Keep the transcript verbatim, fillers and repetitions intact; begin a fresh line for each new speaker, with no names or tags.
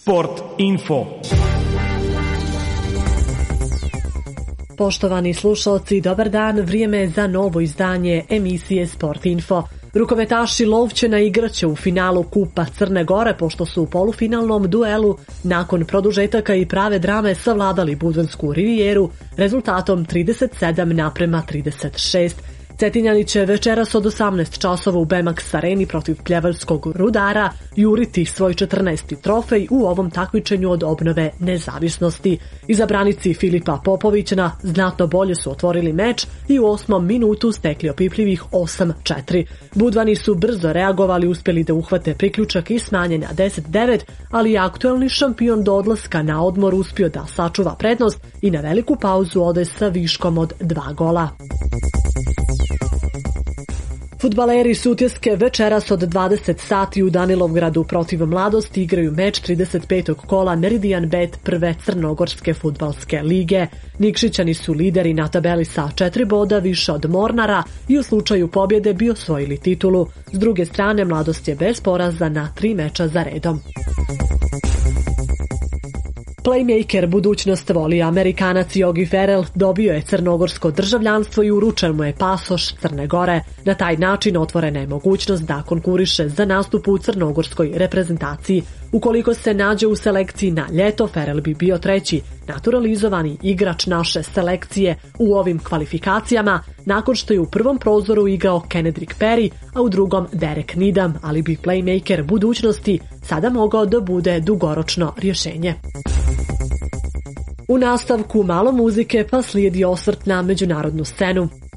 Sport info.
Poštovani slušalci, dobar dan, vrijeme je za novo izdanje emisije Sport info. Rukometaši Lovćena igraće u finalu Kupa Crne Gore, pošto su u polufinalnom duelu nakon produžetaka i prave drame savladali Budansku rivijeru rezultatom trideset sedam naprema trideset šest. Cetinjani će večeras od osamnaest časova u Bemax areni protiv Pljevaljskog Rudara juriti svoj četrnaesti trofej u ovom takmičenju od obnove nezavisnosti. Izabranici Filipa Popovića znatno bolje su otvorili meč i u osmom minutu stekli opipljivih osam četiri. Budvani su brzo reagovali, uspjeli da uhvate priključak i smanje na deset devet, ali je aktuelni šampion do odlaska na odmor uspio da sačuva prednost i na veliku pauzu ode sa viškom od dva gola. Fudbaleri Sutjeske večeras od dvadeset sati u Danilovgradu protiv Mladosti igraju meč trideset petog kola Meridian Bet prve Crnogorske fudbalske lige. Nikšićani su lideri na tabeli sa četiri boda više od Mornara i u slučaju pobjede bi osvojili titulu. S druge strane, Mladost je bez poraza na tri meča za redom. Playmaker budućnost voli Amerikanac Yogi Ferrell dobio je crnogorsko državljanstvo i uručen mu je pasoš Crne Gore. Na taj način otvorena je mogućnost da konkuriše za nastup u crnogorskoj reprezentaciji. Ukoliko se nađe u selekciji na ljeto, Ferrell bi bio treći naturalizovani igrač naše selekcije u ovim kvalifikacijama, nakon što je u prvom prozoru igrao Kenedrick Perry, a u drugom Derek Needham, ali bi playmaker budućnosti sada mogao da bude dugoročno rješenje. U nastavku malo muzike pa slijedi osvrt na međunarodnu scenu.